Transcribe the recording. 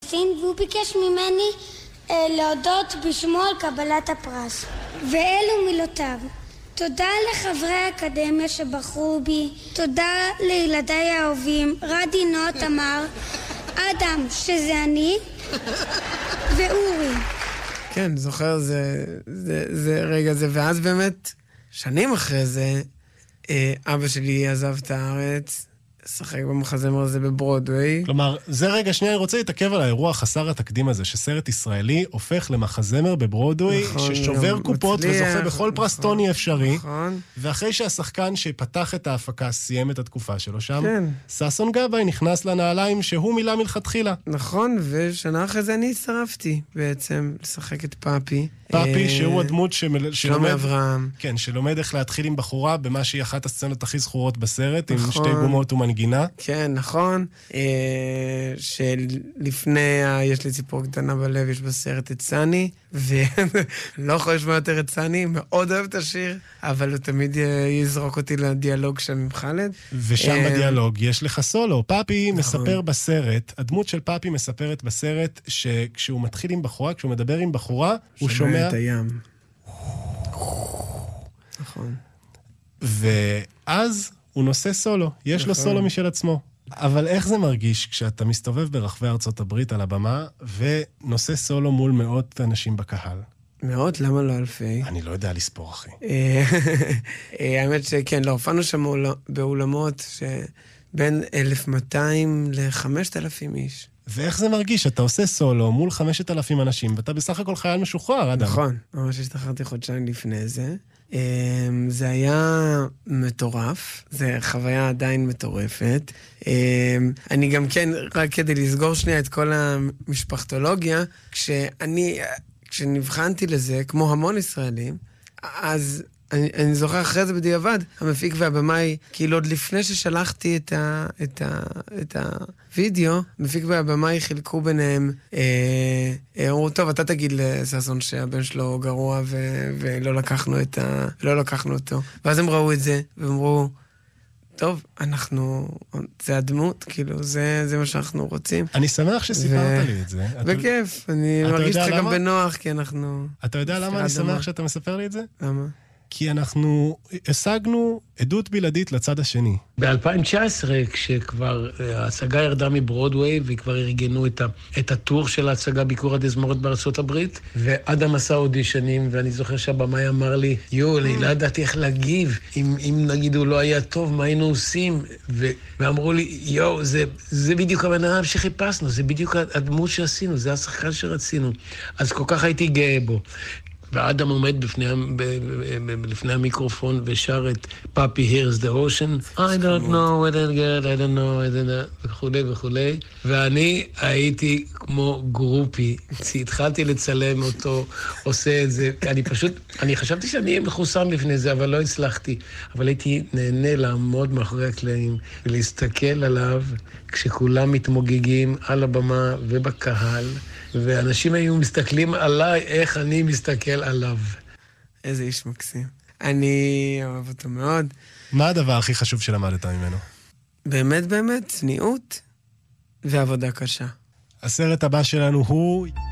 סין, והוא ביקש ממני להודות בשמו על קבלת הפרס. ואלו מילותיו: תודה לחברי האקדמיה שבחרו בי, תודה לילדיי האהובים, רדי, נועה, תמר, אדם, שזה אני, ואורי. כן, זוכר, זה רגע זה, ואז באמת, שנים אחרי זה, אבא שלי עזב את הארץ, שחק במחזמר הזה בברודווי. כלומר, זה רגע, שנייה, אני רוצה להתעכב על האירוע חסר התקדים הזה, שסרט ישראלי הופך למחזמר בברודווי, נכון, ששובר קופות מצליח, וזוכה בכל פרס טוני אפשרי, נכון. ואחרי שהשחקן שפתח את ההפקה סיים את התקופה שלו שם, כן. ששון גבאי נכנס לנעליים שהוא מילה מלכתחילה. נכון, ושנה אחרי זה אני הצטרפתי בעצם לשחק את פאפי. פאפי, שהוא הדמות שלומי אברהם. כן, שלומד איך להתחיל עם בחורה במה שהיא אחת הסצנות הכי זכורות בסרט, עם נכון. שתי גומות ומנגינה. כן, נכון. שלפני יש לי ציפור קטנה בלב, יש בסרט את סני, ולא יכול לשמוע יותר את סני, מאוד אוהב את השיר, אבל הוא תמיד יזרוק אותי לדיאלוג שם עם חלד. ושם בדיאלוג יש לך סולו. פאפי מספר בסרט, הדמות של פאפי מספרת בסרט, שכשהוא מתחיל עם בחורה, כשהוא מדבר עם בחורה, הוא שומע את הים. נכון. ואז הוא נושא סולו. יש לו סולו משל עצמו. אבל איך זה מרגיש כשאתה מסתובב ברחבי ארצות הברית על הבמה, ונושא סולו מול מאות אנשים בקהל? מאות? למה לא אלפי? אני לא יודע לספור, אחי. האמת שכן, לא, הופענו שם באולמות שבין 1,200 ל-5,000 איש. ואיך זה מרגיש? אתה עושה סולו מול 5,000 אנשים, ואתה בסך הכל חייל משוחרר, אדם. נכון, ממש השתחררתי חודשיים לפני זה. זה היה מטורף, זה חוויה עדיין מטורפת. אני גם כן, רק כדי לסגור שנייה את כל המשפחתולוגיה, כשנבחנתי לזה, כמו המון ישראלים, אז אני זוכר אחרי זה בדיעבד, המפיק והבמאי, כאילו עוד לפני ששלחתי את הוידאו, המפיק והבמאי חילקו ביניהם, אמרו, טוב, אתה תגיד לששון שהבן שלו גרוע ולא לקחנו אותו. ואז הם ראו את זה, ואמרו, טוב, זה הדמות, כאילו, זה מה שאנחנו רוצים. אני שמח שסיפרת לי את זה. בכיף, אני מרגיש לך גם בנוח, כי אנחנו... אתה יודע למה אני שמח שאתה מספר לי את זה? למה? כי אנחנו השגנו עדות בלעדית לצד השני. ב-2019, כשכבר ההצגה ירדה מברודווי, וכבר ארגנו את הטור של ההצגה ביקור התזמורת בארצות הברית, ואדם עשה אודישנים, ואני זוכר שהבמאי אמר לי, אני לא ידעתי איך להגיב, אם נגיד הוא לא היה טוב, מה היינו עושים? ואמרו לי, זה בדיוק הבן שחיפשנו, זה בדיוק הדמות שעשינו, זה השחקן שרצינו. אז כל כך הייתי גאה בו. ואדם עומד לפני המיקרופון ושר את Papi Here's the Ocean. I don't know what I get, I don't know, וכולי וכולי. ואני הייתי כמו גרופי. התחלתי לצלם אותו, עושה את זה. אני חשבתי שאני אהיה מחוסן לפני זה, אבל לא הצלחתי. אבל הייתי נהנה לעמוד מאחורי הקלעים ולהסתכל עליו כשכולם מתמוגגים על הבמה ובקהל. ואנשים היו מסתכלים עליי, איך אני מסתכל עליו. איזה איש מקסים. אני אוהב אותו מאוד. מה הדבר הכי חשוב שלמדת ממנו? באמת, צניעות ועבודה קשה. הסרט הבא שלנו הוא